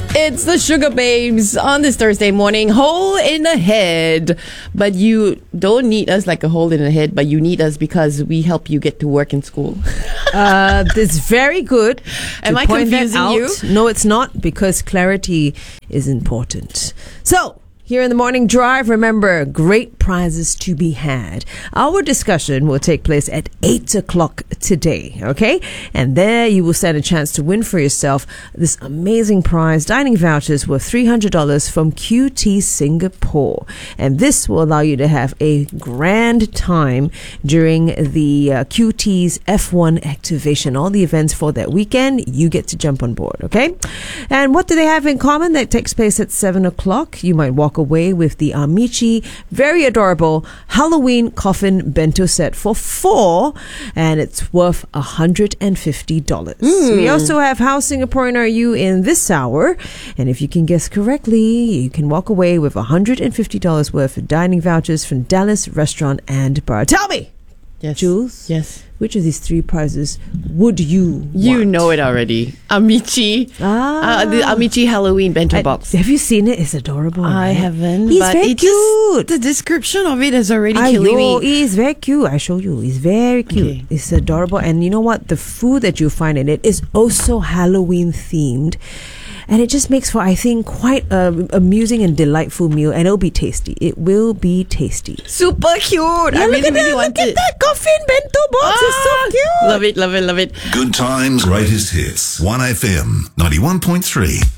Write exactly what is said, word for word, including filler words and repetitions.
It's the Sugar Babes on this Thursday morning. Hole in the head. But you don't need us like a hole in the head, but you need us because we help you get to work in school. Uh, that's very good. Am to I point that confusing out. you? No, it's not, because clarity is important. So, here in the morning drive, remember, great prizes to be had. Our discussion will take place at eight o'clock today, okay? And there you will stand a chance to win for yourself this amazing prize, dining vouchers worth three hundred dollars from Q T Singapore. And this will allow you to have a grand time during the uh, Q T's F one activation. All the events for that weekend, you get to jump on board, okay? And what do they have in common? That takes place at seven o'clock. You might walk away with the Amici very adorable Halloween coffin bento set for four, and it's worth one hundred fifty dollars. Mm. We also have How Singaporean Are You in this hour, and if you can guess correctly, you can walk away with one hundred fifty dollars worth of dining vouchers from Dallas Restaurant and Bar. Tell me, Yes. Jules, Yes. which of these three prizes would you You want? know it already. Amici. Ah. Uh, the Amici Halloween bento I- box. Have you seen it? It's adorable. I right? haven't. He's but very it just- cute. the description of it is already Aiyo, killing me. he is very cute. I show you. He's very cute. Okay. It's adorable. And you know what? The food that you find in it is also Halloween themed. And it just makes for, I think, quite an amusing and delightful meal. And it'll be tasty. It will be tasty. Super cute. I Yeah, really, look at really that. want Look it. at that coffin bento box. It's so Ah, cute. Love it, love it, love it. Good times, greatest hits. one F M ninety-one point three.